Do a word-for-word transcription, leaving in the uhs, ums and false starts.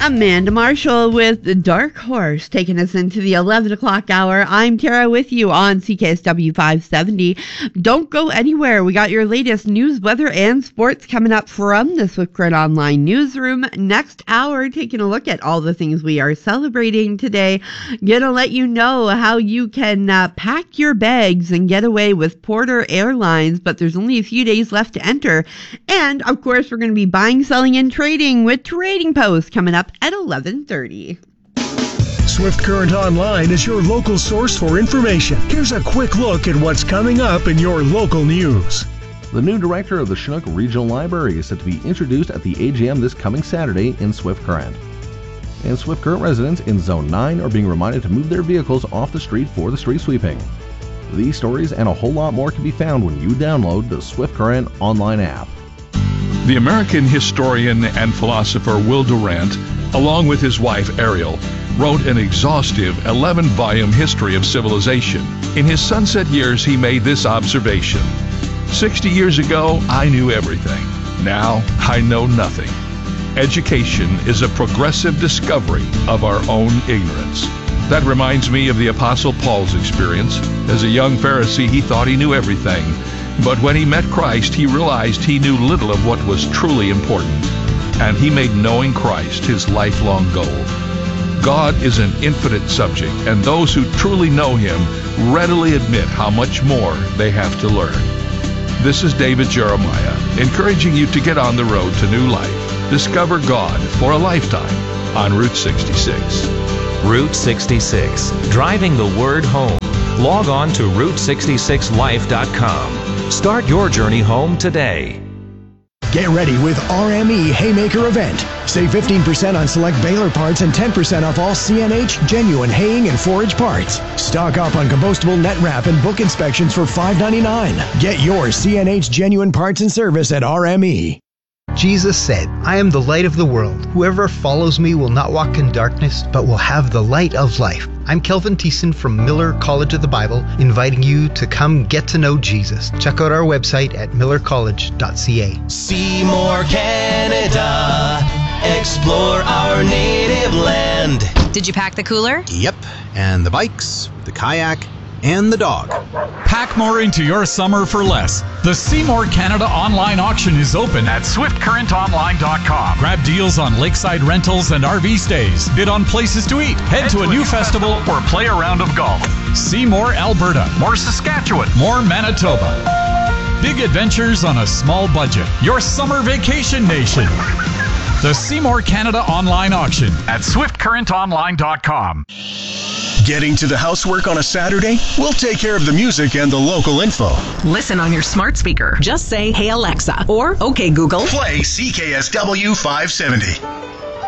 Amanda Marshall with the Dark Horse taking us into the eleven o'clock hour. I'm Tara with you on C K S W five seventy. Don't go anywhere. We got your latest news, weather, and sports coming up from the Swift Current Online newsroom. Next hour, taking a look at all the things we are celebrating today. Gonna let you know how you can uh, pack your bags and get away with Porter Airlines, but there's only a few days left to enter. And, of course, we're going to be buying, selling, and trading with Trading Post coming up at eleven thirty. Swift Current Online is your local source for information. Here's a quick look at what's coming up in your local news. The new director of the Chinook Regional Library is set to be introduced at the A G M this coming Saturday in Swift Current. And Swift Current residents in Zone nine are being reminded to move their vehicles off the street for the street sweeping. These stories and a whole lot more can be found when you download the Swift Current Online app. The American historian and philosopher Will Durant, along with his wife Ariel, wrote an exhaustive eleven-volume history of civilization. In his sunset years, he made this observation: sixty years ago, I knew everything. Now, I know nothing. Education is a progressive discovery of our own ignorance. That reminds me of the Apostle Paul's experience. As a young Pharisee, he thought he knew everything. But when he met Christ, he realized he knew little of what was truly important. And he made knowing Christ his lifelong goal. God is an infinite subject, and those who truly know him readily admit how much more they have to learn. This is David Jeremiah, encouraging you to get on the road to new life. Discover God for a lifetime on Route sixty-six. Route sixty-six, driving the word home. Log on to route sixty-six life dot com. Start your journey home today. Get ready with R M E Haymaker event. Save fifteen percent on select baler parts and ten percent off all C N H genuine haying and forage parts. Stock up on compostable net wrap and book inspections for five ninety-nine. Get your C N H genuine parts and service at R M E. Jesus said, I am the light of the world. Whoever follows me will not walk in darkness, but will have the light of life. I'm Kelvin Thiessen from Miller College of the Bible, inviting you to come get to know Jesus. Check out our website at miller college dot c a. Seymour, Canada. Explore our native land. Did you pack the cooler? Yep, and the bikes, the kayak, and the dog. Pack more into your summer for less. The Seymour Canada online auction is open at swift current online dot com. Grab deals on lakeside rentals and R V stays. Bid on places to eat. Head, Head to, to a, a new, new festival, festival or play a round of golf. See more Alberta. More Saskatchewan. More Manitoba. Big adventures on a small budget. Your summer vacation nation. The Seymour Canada online auction at swift current online dot com. Getting to the housework on a Saturday? We'll take care of the music and the local info. Listen on your smart speaker. Just say, hey Alexa, or okay Google. Play C K S W five seventy.